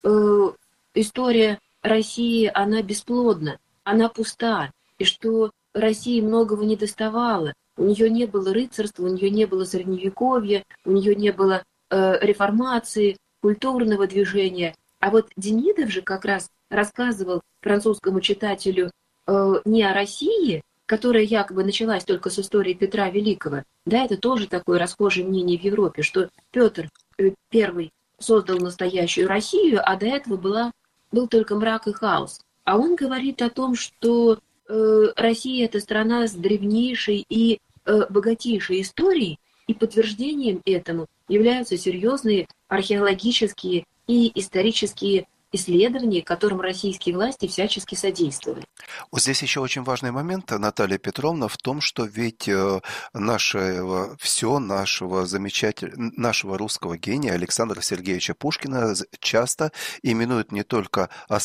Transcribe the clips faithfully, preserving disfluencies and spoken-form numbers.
э, история России, она бесплодна, она пуста, и что России многого не доставало. У нее не было рыцарства, у нее не было средневековья, у нее не было э, реформации, культурного движения. А вот Демидов же как раз рассказывал французскому читателю э, не о России, которая якобы началась только с истории Петра Великого. Да, это тоже такое расхожее мнение в Европе, что Петр э, Первый создал настоящую Россию, а до этого была, был только мрак и хаос. А он говорит о том, что э, Россия – это страна с древнейшей и э, богатейшей историей, и подтверждением этому являются серьезные археологические и исторические исследования, которым российские власти всячески содействовали. Вот здесь еще очень важный момент, Наталья Петровна, в том, что ведь нашего, все нашего замечательного, нашего русского гения Александра Сергеевича Пушкина часто именуют не только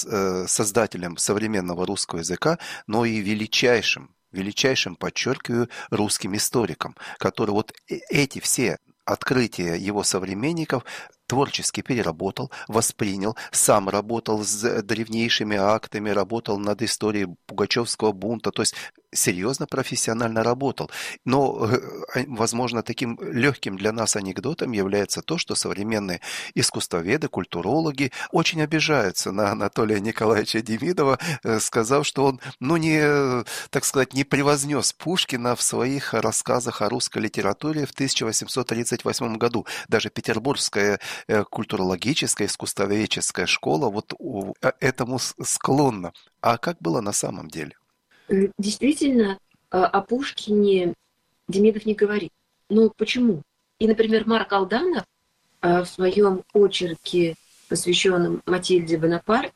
создателем современного русского языка, но и величайшим, величайшим, подчеркиваю, русским историком, который вот эти все открытия его современников творчески переработал, воспринял, сам работал с древнейшими актами, работал над историей Пугачевского бунта, то есть серьезно, профессионально работал. Но, возможно, таким легким для нас анекдотом является то, что современные искусствоведы, культурологи очень обижаются на Анатолия Николаевича Демидова, сказав, что он, ну, не, так сказать, не превознес Пушкина в своих рассказах о русской литературе в тысяча восемьсот тридцать восьмом году. Даже петербургская культурологическая, искусствоведческая школа вот этому склонна. А как было на самом деле? Действительно, о Пушкине Демидов не говорит. Но почему? И, например, Марк Алданов в своем очерке, посвященном Матильде Бонапарт,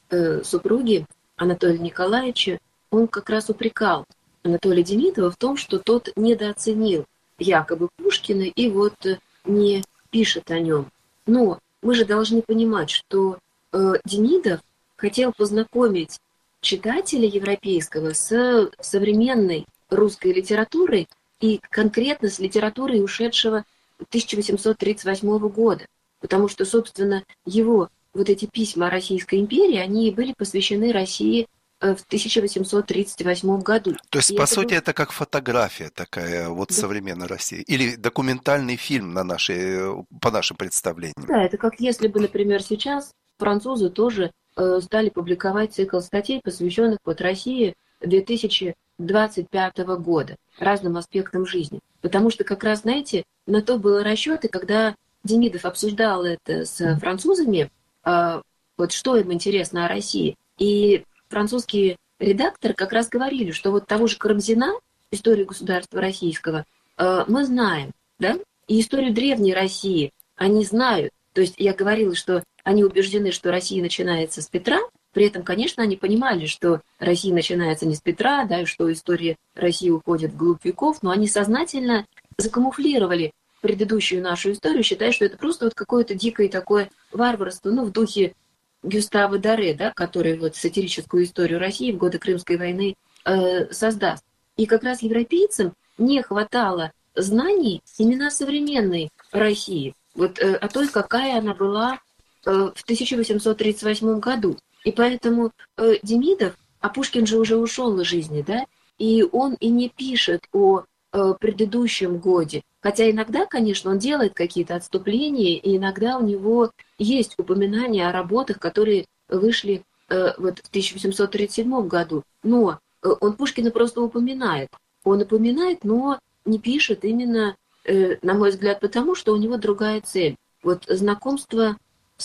супруге Анатолия Николаевича, он как раз упрекал Анатолия Демидова в том, что тот недооценил якобы Пушкина и вот не пишет о нем. Но мы же должны понимать, что э, Демидов хотел познакомить читателя европейского с современной русской литературой и конкретно с литературой ушедшего тысяча восемьсот тридцать восьмого года. Потому что, собственно, его вот эти письма о Российской империи, они были посвящены России в тысяча восемьсот тридцать восьмом году. То есть, И по это сути, был... это как фотография такая вот Да. современной России. Или документальный фильм на наши, по нашим представлениям. Да, это как если бы, например, сейчас французы тоже э, стали публиковать цикл статей, посвященных вот России две тысячи двадцать пятого года, разным аспектам жизни. Потому что как раз, знаете, на то было расчет, и когда Демидов обсуждал это с французами, э, вот что им интересно о России, и французские редакторы как раз говорили, что вот того же Карамзина, историю государства российского, э, мы знаем, да, и историю древней России они знают. То есть я говорила, что они убеждены, что Россия начинается с Петра, при этом, конечно, они понимали, что Россия начинается не с Петра, да, и что история России уходит вглубь веков, но они сознательно закамуфлировали предыдущую нашу историю, считая, что это просто вот какое-то дикое такое варварство, ну, в духе Гюстава Доре, да, который вот сатирическую историю России в годы Крымской войны э, создаст. И как раз европейцам не хватало знаний именно современной России, вот э, о той, какая она была э, в тысяча восемьсот тридцать восьмом году. И поэтому э, Демидов, а Пушкин же уже ушел из жизни, да, и он и не пишет о э, предыдущем годе. Хотя иногда, конечно, он делает какие-то отступления, и иногда у него есть упоминания о работах, которые вышли э, вот в тысяча восемьсот тридцать седьмом году. Но э, он Пушкина просто упоминает. Он упоминает, но не пишет именно, э, на мой взгляд, потому что у него другая цель. Вот знакомство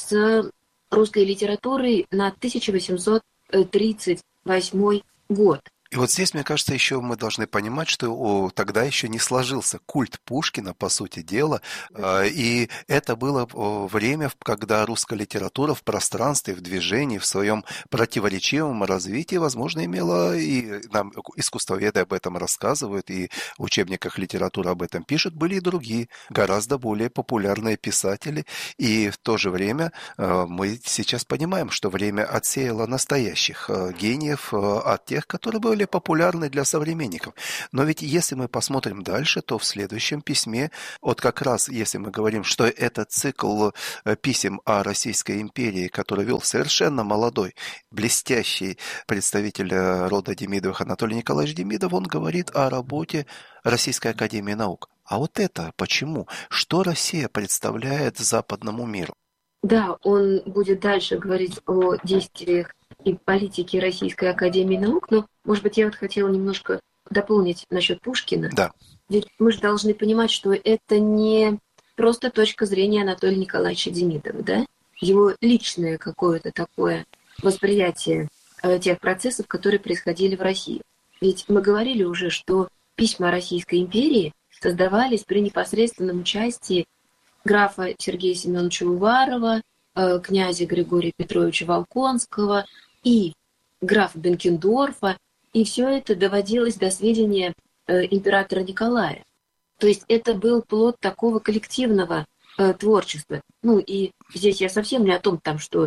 с русской литературой на тысяча восемьсот тридцать восьмой год. И вот здесь, мне кажется, еще мы должны понимать, что о, тогда еще не сложился культ Пушкина, по сути дела, да. И это было время, когда русская литература в пространстве, в движении, в своем противоречивом развитии, возможно, имела, и нам искусствоведы об этом рассказывают, и в учебниках литературы об этом пишут, были и другие, гораздо более популярные писатели, и в то же время мы сейчас понимаем, что время отсеяло настоящих гениев от тех, которые были были популярны для современников. Но ведь если мы посмотрим дальше, то в следующем письме, вот как раз если мы говорим, что это цикл писем о Российской империи, который вел совершенно молодой, блестящий представитель рода Демидовых Анатолий Николаевич Демидов, он говорит о работе Российской академии наук. А вот это почему? Что Россия представляет западному миру? Да, он будет дальше говорить о действиях и политике Российской академии наук, но, может быть, я вот хотела немножко дополнить насчет Пушкина. Да. Ведь мы же должны понимать, что это не просто точка зрения Анатолия Николаевича Демидова, да? Его личное какое-то такое восприятие э, тех процессов, которые происходили в России. Ведь мы говорили уже, что письма Российской империи создавались при непосредственном участии графа Сергея Семеновича Уварова, э, князя Григория Петровича Волконского и графа Бенкендорфа, и все это доводилось до сведения э, императора Николая. То есть это был плод такого коллективного э, творчества. Ну и здесь я совсем не о том, там, что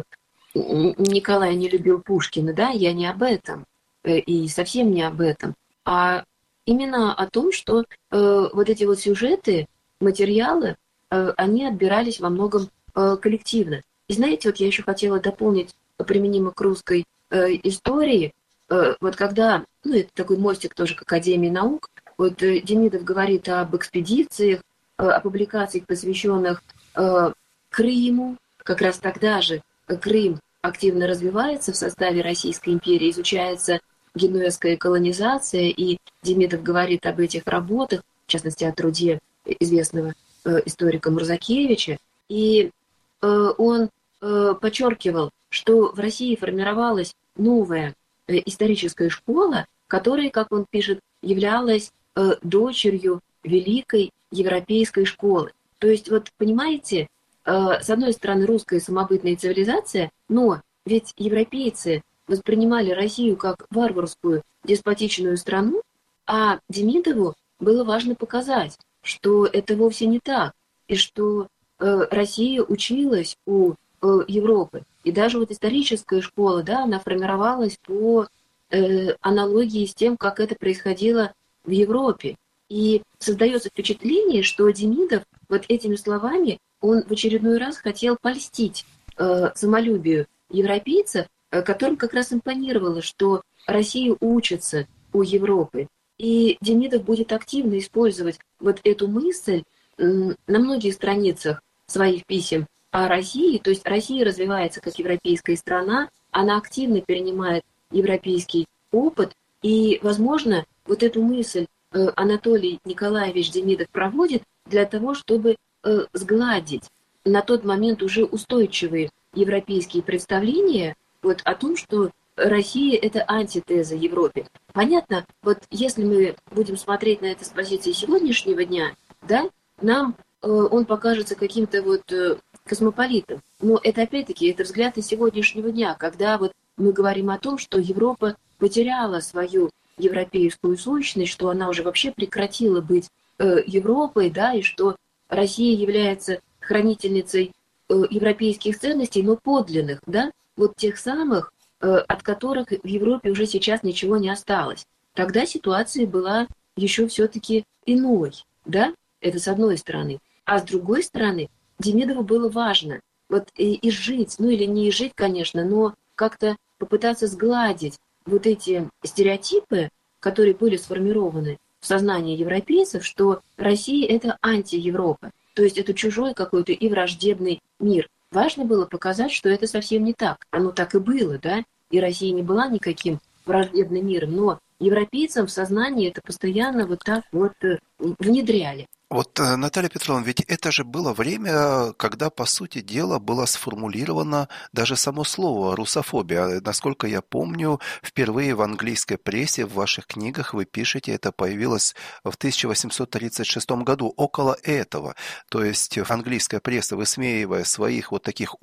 Николай не любил Пушкина, да, я не об этом, э, и совсем не об этом, а именно о том, что э, вот эти вот сюжеты, материалы, э, они отбирались во многом э, коллективно. И знаете, вот я еще хотела дополнить, применимо к русской э, истории, э, вот когда, ну это такой мостик тоже к Академии наук, вот э, Демидов говорит об экспедициях, э, о публикациях, посвященных э, Крыму, как раз тогда же Крым активно развивается в составе Российской империи, изучается генуэзская колонизация, и Демидов говорит об этих работах, в частности, о труде известного э, историка Мурзакевича, и э, он э, подчеркивал, что в России формировалась новая э, историческая школа, которая, как он пишет, являлась э, дочерью великой европейской школы. То есть, вот понимаете, э, с одной стороны, русская самобытная цивилизация, но ведь европейцы воспринимали Россию как варварскую, деспотичную страну, а Демидову было важно показать, что это вовсе не так, и что э, Россия училась у э, Европы. И даже вот историческая школа, да, она формировалась по э, аналогии с тем, как это происходило в Европе. И создается впечатление, что Демидов вот этими словами, он в очередной раз хотел польстить э, самолюбию европейцев, которым как раз импонировало, что Россия учится у Европы. И Демидов будет активно использовать вот эту мысль на многих страницах своих писем о России. То есть Россия развивается как европейская страна, она активно перенимает европейский опыт. И, возможно, вот эту мысль Анатолий Николаевич Демидов проводит для того, чтобы сгладить на тот момент уже устойчивые европейские представления вот о том, что Россия – это антитеза Европе. Понятно, вот если мы будем смотреть на это с позиции сегодняшнего дня, да, нам э, он покажется каким-то вот э, космополитом. Но это опять-таки, это взгляд из сегодняшнего дня, когда вот мы говорим о том, что Европа потеряла свою европейскую сущность, что она уже вообще прекратила быть э, Европой, да, и что Россия является хранительницей э, европейских ценностей, но подлинных, да, вот тех самых, э, от которых в Европе уже сейчас ничего не осталось. Тогда ситуация была еще все-таки иной, да, это с одной стороны. А с другой стороны, Демидову было важно вот и, и жить, ну или не жить, конечно, но как-то попытаться сгладить вот эти стереотипы, которые были сформированы в сознании европейцев, что Россия – это анти-Европа, то есть это чужой какой-то и враждебный мир. Важно было показать, что это совсем не так. Оно так и было, да, и Россия не была никаким враждебным миром, но европейцам в сознании это постоянно вот так вот внедряли. Вот, Наталья Петровна, ведь это же было время, когда, по сути дела, было сформулировано даже само слово «русофобия». Насколько я помню, впервые в английской прессе, в ваших книгах вы пишете, это появилось в тысяча восемьсот тридцать шестом году, около этого. То есть английская пресса, высмеивая своих вот таких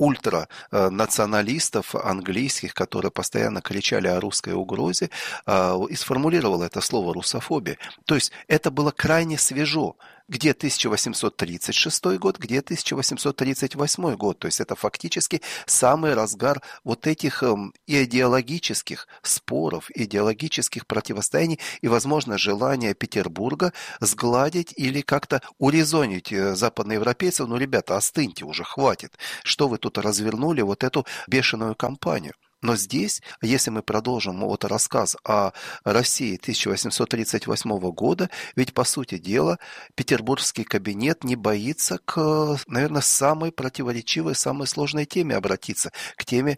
ультранационалистов английских, которые постоянно кричали о русской угрозе, и сформулировала это слово «русофобия». То есть это было крайне свежо. где тысяча восемьсот тридцать шестой год, где тысяча восемьсот тридцать восьмой год. То есть это фактически самый разгар вот этих эм, идеологических споров, идеологических противостояний и, возможно, желания Петербурга сгладить или как-то урезонить э, западноевропейцев. Ну, ребята, остыньте уже, хватит. Что вы тут развернули вот эту бешеную кампанию? Но здесь, если мы продолжим вот рассказ о России тысяча восемьсот тридцать восьмого года, ведь, по сути дела, петербургский кабинет не боится к, наверное, самой противоречивой, самой сложной теме обратиться, к теме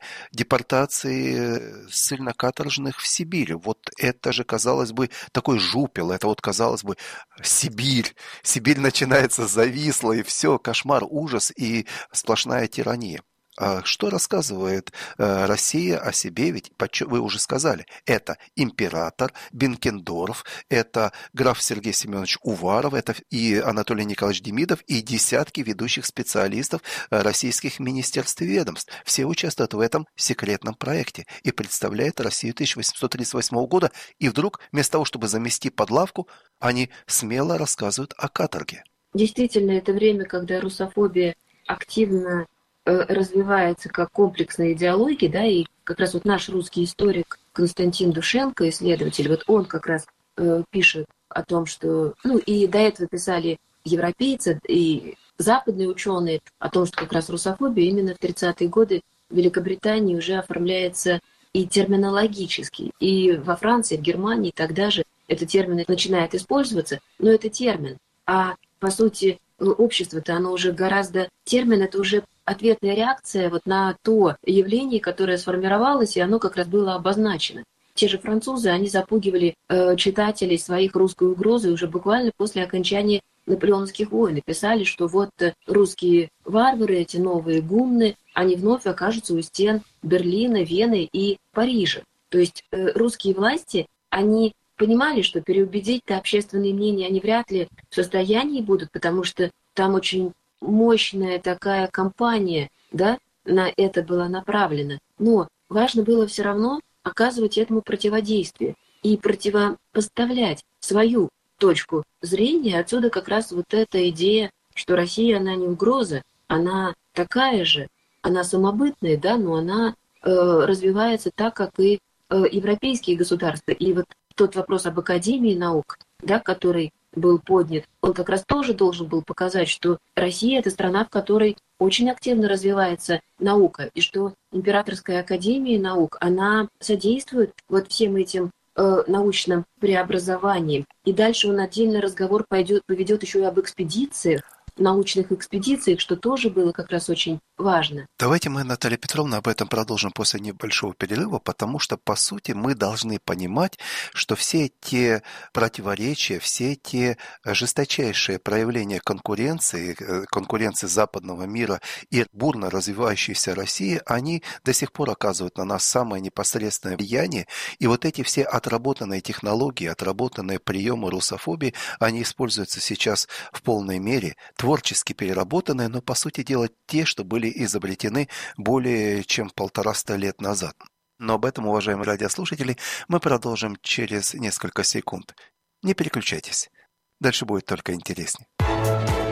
депортации ссыльно-каторжных в Сибирь. Вот это же, казалось бы, такой жупел, это вот, казалось бы, Сибирь. Сибирь начинается зависла, и все, кошмар, ужас и сплошная тирания. А что рассказывает э, Россия о себе? Ведь вы уже сказали, это император Бенкендорф, это граф Сергей Семенович Уваров, это и Анатолий Николаевич Демидов, и десятки ведущих специалистов э, российских министерств и ведомств. Все участвуют в этом секретном проекте и представляют Россию тысяча восемьсот тридцать восьмого года. И вдруг, вместо того, чтобы замести под лавку, они смело рассказывают о каторге. Действительно, это время, когда русофобия активно развивается как комплексная идеология, да, и как раз вот наш русский историк Константин Душенко, исследователь, вот он как раз э, пишет о том, что, ну, и до этого писали европейцы и западные ученые о том, что как раз русофобия именно в тридцатые годы в Великобритании уже оформляется и терминологически, и во Франции, в Германии тогда же этот термин начинает использоваться, но это термин, а по сути общество-то оно уже гораздо, термин это уже ответная реакция вот на то явление, которое сформировалось, и оно как раз было обозначено. Те же французы, они запугивали э, читателей своих русской угрозой уже буквально после окончания наполеоновских войн. И писали, что вот э, русские варвары, эти новые гунны, они вновь окажутся у стен Берлина, Вены и Парижа. То есть э, русские власти, они понимали, что переубедить-то общественное мнение они вряд ли в состоянии будут, потому что там очень мощная такая кампания, да, на это была направлена. Но важно было все равно оказывать этому противодействие и противопоставлять свою точку зрения. Отсюда как раз вот эта идея, что Россия, она не угроза, она такая же, она самобытная, да, но она э, развивается так, как и э, европейские государства. И вот тот вопрос об Академии наук, да, который был поднят, он как раз тоже должен был показать, что Россия – это страна, в которой очень активно развивается наука, и что Императорская академия наук, она содействует вот всем этим э, научным преобразованиям. И дальше он отдельный разговор пойдет, поведет еще и об экспедициях, научных экспедициях, что тоже было как раз очень важно. Давайте мы, Наталья Петровна, об этом продолжим после небольшого перерыва, потому что, по сути, мы должны понимать, что все те противоречия, все те жесточайшие проявления конкуренции, конкуренции западного мира и бурно развивающейся России, они до сих пор оказывают на нас самое непосредственное влияние. И вот эти все отработанные технологии, отработанные приемы русофобии, они используются сейчас в полной мере, творчески переработанные, но, по сути дела, те, что были изобретены более чем полтораста лет назад. Но об этом, уважаемые радиослушатели, мы продолжим через несколько секунд. Не переключайтесь. Дальше будет только интереснее.